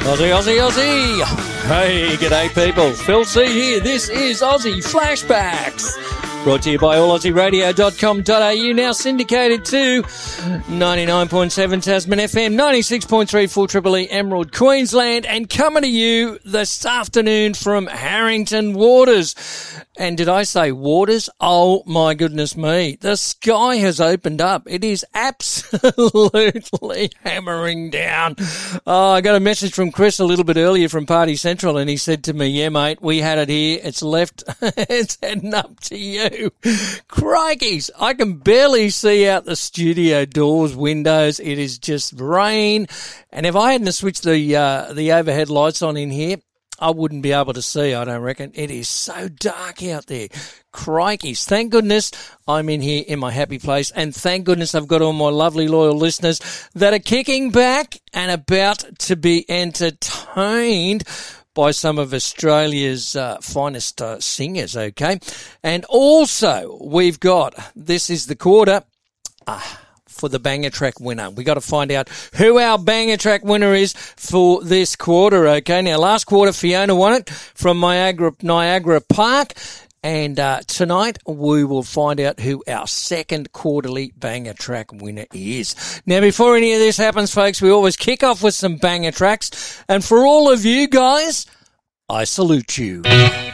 Aussie, Aussie, Aussie. Hey, g'day people. Phil C here. This is Aussie Flashbacks. Brought to you by allaussieradio.com.au. Now syndicated to 99.7 Tasman FM, 96.3 Full Triple E Emerald, Queensland, and coming to you this afternoon from Harrington Waters. And did I say waters? Oh my goodness me. The sky has opened up. It is absolutely hammering down. Oh, I got a message from Chris a little bit earlier from Party Central, and he said to me, yeah mate, we had it here. It's left. It's heading up to you. Crikeys. I can barely see out the studio doors, windows. It is just rain. And if I hadn't switched the overhead lights on in here, I wouldn't be able to see, I don't reckon. It is so dark out there. Crikeys. Thank goodness I'm in here in my happy place. And thank goodness I've got all my lovely loyal listeners that are kicking back and about to be entertained by some of Australia's finest singers, okay? And also, we've got, this is the quarter, for the Banger Track winner. We got to find out who our Banger Track winner is for this quarter, okay? Now, last quarter, Fiona won it from Niagara Park. And tonight, we will find out who our second quarterly Banger Track winner is. Now, before any of this happens, folks, we always kick off with some Banger Tracks. And for all of you guys, I salute you.